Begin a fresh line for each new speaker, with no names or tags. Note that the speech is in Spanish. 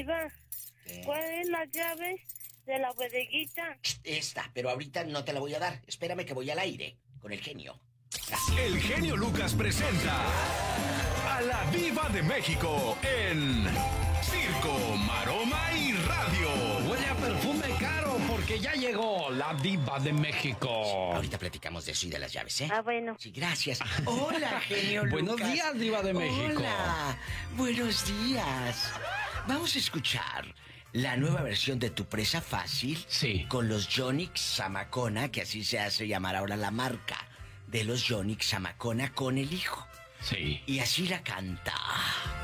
Diva, ¿cuál es la llave de la bodeguita?
Esta, pero ahorita no te la voy a dar. Espérame que voy al aire con el genio.
Así. El genio Lucas presenta a la Diva de México en Circo, Maroma y Radio.
Huele a perfume caro porque ya llegó la Diva de México.
Ahorita platicamos de eso y de las llaves, ¿eh?
Ah, bueno.
Sí, gracias. Hola, genio Lucas.
Buenos días, Diva de México.
Hola, buenos días. Vamos a escuchar la nueva versión de Tu Presa Fácil.
Sí.
Con los Yonix Zamacona, que así se hace llamar ahora la marca de los Yonix Zamacona con el hijo.
Sí.
Y así la canta.